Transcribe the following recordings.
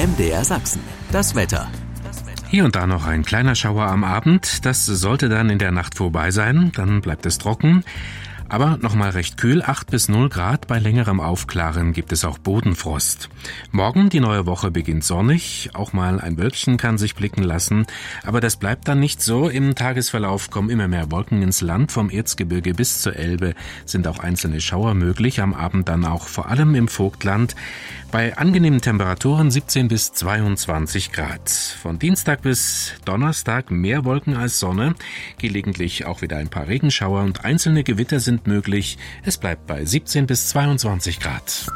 MDR Sachsen, das Wetter. Hier und da noch ein kleiner Schauer am Abend. Das sollte dann in der Nacht vorbei sein. Dann bleibt es trocken. Aber nochmal recht kühl, 8 bis 0 Grad. Bei längerem Aufklaren gibt es auch Bodenfrost. Morgen, die neue Woche, beginnt sonnig. Auch mal ein Wölkchen kann sich blicken lassen. Aber das bleibt dann nicht so. Im Tagesverlauf kommen immer mehr Wolken ins Land. Vom Erzgebirge bis zur Elbe sind auch einzelne Schauer möglich. Am Abend dann auch vor allem im Vogtland. Bei angenehmen Temperaturen 17 bis 22 Grad. Von Dienstag bis Donnerstag mehr Wolken als Sonne. Gelegentlich auch wieder ein paar Regenschauer und einzelne Gewitter sind möglich. Es bleibt bei 17 bis 22 Grad.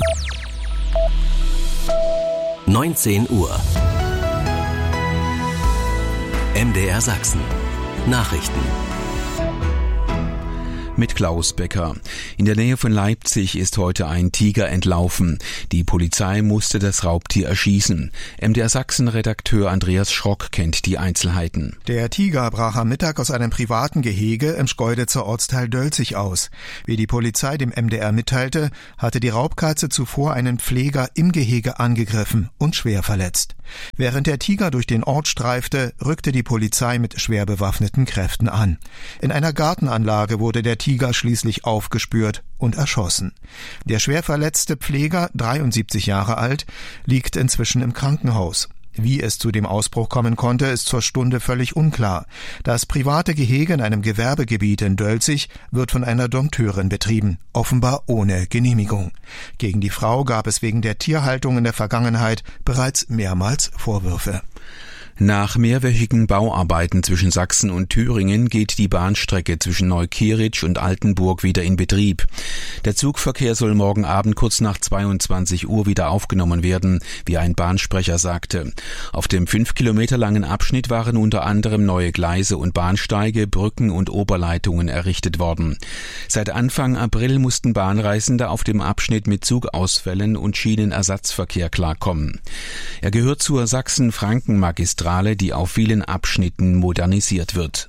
19 Uhr. MDR Sachsen. Nachrichten. Mit Klaus Becker. In der Nähe von Leipzig ist heute ein Tiger entlaufen. Die Polizei musste das Raubtier erschießen. MDR Sachsen-Redakteur Andreas Schrock kennt die Einzelheiten. Der Tiger brach am Mittag aus einem privaten Gehege im Schkeuditzer Ortsteil Dölzig aus. Wie die Polizei dem MDR mitteilte, hatte die Raubkatze zuvor einen Pfleger im Gehege angegriffen und schwer verletzt. Während der Tiger durch den Ort streifte, rückte die Polizei mit schwer bewaffneten Kräften an. In einer Gartenanlage wurde der Tiger schließlich aufgespürt und erschossen. Der schwer verletzte Pfleger, 73 Jahre alt, liegt inzwischen im Krankenhaus. Wie es zu dem Ausbruch kommen konnte, ist zur Stunde völlig unklar. Das private Gehege in einem Gewerbegebiet in Dölzig wird von einer Dompteurin betrieben, offenbar ohne Genehmigung. Gegen die Frau gab es wegen der Tierhaltung in der Vergangenheit bereits mehrmals Vorwürfe. Nach mehrwöchigen Bauarbeiten zwischen Sachsen und Thüringen geht die Bahnstrecke zwischen Neukieritzsch und Altenburg wieder in Betrieb. Der Zugverkehr soll morgen Abend kurz nach 22 Uhr wieder aufgenommen werden, wie ein Bahnsprecher sagte. Auf dem 5 Kilometer langen Abschnitt waren unter anderem neue Gleise und Bahnsteige, Brücken und Oberleitungen errichtet worden. Seit Anfang April mussten Bahnreisende auf dem Abschnitt mit Zugausfällen und Schienenersatzverkehr klarkommen. Er gehört zur Sachsen-Franken-Magistrale, die auf vielen Abschnitten modernisiert wird.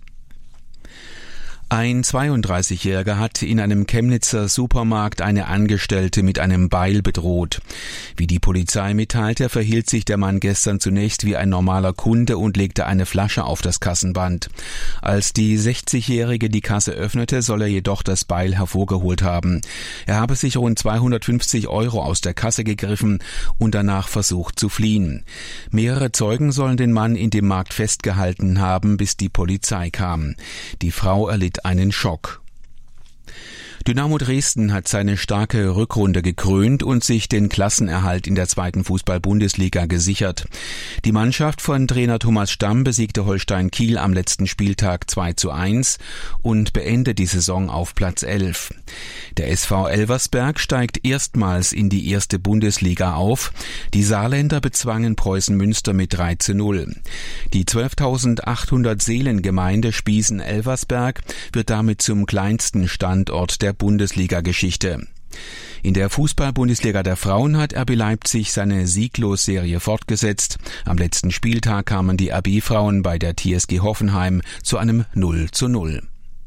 Ein 32-Jähriger hat in einem Chemnitzer Supermarkt eine Angestellte mit einem Beil bedroht. Wie die Polizei mitteilte, verhielt sich der Mann gestern zunächst wie ein normaler Kunde und legte eine Flasche auf das Kassenband. Als die 60-Jährige die Kasse öffnete, soll er jedoch das Beil hervorgeholt haben. Er habe sich rund 250 € aus der Kasse gegriffen und danach versucht zu fliehen. Mehrere Zeugen sollen den Mann in dem Markt festgehalten haben, bis die Polizei kam. Die Frau erlitt einen Schock. Dynamo Dresden hat seine starke Rückrunde gekrönt und sich den Klassenerhalt in der 2. Fußball-Bundesliga gesichert. Die Mannschaft von Trainer Thomas Stamm besiegte Holstein Kiel am letzten Spieltag 2:1 und beendet die Saison auf Platz 11. Der SV Elversberg steigt erstmals in die 1. Bundesliga auf. Die Saarländer bezwangen Preußen Münster mit 3:0. Die 12.800 Seelengemeinde Spiesen-Elversberg wird damit zum kleinsten Standort der Bundesliga-Geschichte. In der Fußball-Bundesliga der Frauen hat RB Leipzig seine Sieglos-Serie fortgesetzt. Am letzten Spieltag kamen die RB-Frauen bei der TSG Hoffenheim zu einem 0:0.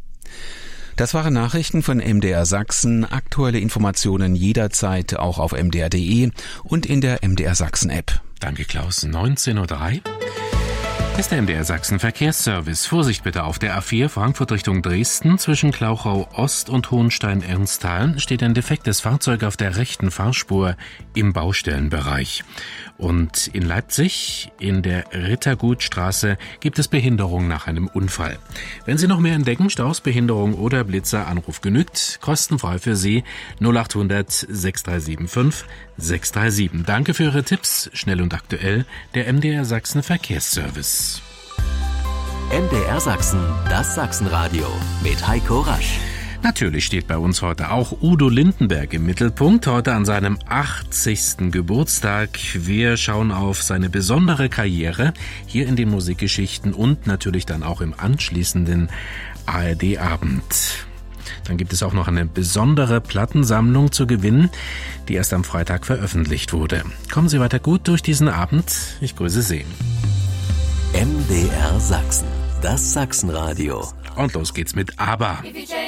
Das waren Nachrichten von MDR Sachsen. Aktuelle Informationen jederzeit auch auf mdr.de und in der MDR Sachsen-App. Danke, Klaus. 19:03 Uhr. Ist der MDR Sachsen Verkehrsservice. Vorsicht bitte auf der A4 Frankfurt Richtung Dresden. Zwischen Klauchau Ost und Hohenstein-Ernsthal steht ein defektes Fahrzeug auf der rechten Fahrspur im Baustellenbereich. Und in Leipzig, in der Rittergutstraße, gibt es Behinderung nach einem Unfall. Wenn Sie noch mehr entdecken, Staus, Behinderung oder Blitzer, Anruf genügt. Kostenfrei für Sie 0800 6375 637. Danke für Ihre Tipps. Schnell und aktuell, der MDR Sachsen Verkehrsservice. MDR Sachsen, das Sachsenradio mit Heiko Rasch. Natürlich steht bei uns heute auch Udo Lindenberg im Mittelpunkt, heute an seinem 80. Geburtstag. Wir schauen auf seine besondere Karriere hier in den Musikgeschichten und natürlich dann auch im anschließenden ARD-Abend. Dann gibt es auch noch eine besondere Plattensammlung zu gewinnen, die erst am Freitag veröffentlicht wurde. Kommen Sie weiter gut durch diesen Abend. Ich grüße Sie. MDR Sachsen, das Sachsenradio. Und los geht's mit ABBA.